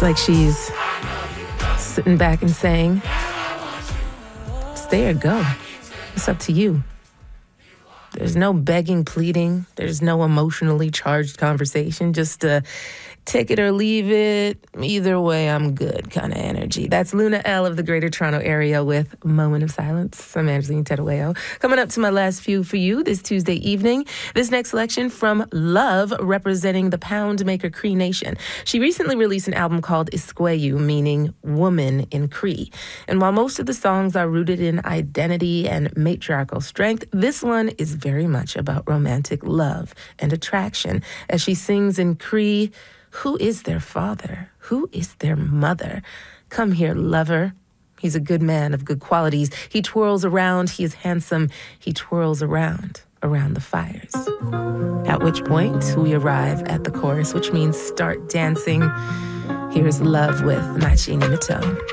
like she's sitting back and saying, stay or go. It's up to you. There's no begging, pleading. There's no emotionally charged conversation. Just take it or leave it. Either way, I'm good kind of energy. That's Luna L of the Greater Toronto Area with Moment of Silence. I'm Angeline Terueo. Coming up to my last few for you this Tuesday evening. This next selection from Love, representing the pound maker Cree Nation. She recently released an album called Isqueyu, meaning woman in Cree. And while most of the songs are rooted in identity and matriarchal strength, this one is very much about romantic love and attraction as she sings in Cree. Who is their father? Who is their mother? Come here, lover. He's a good man of good qualities. He twirls around. He is handsome. He twirls around the fires. At which point, we arrive at the chorus, which means start dancing. Here's Love with Machi Nimito.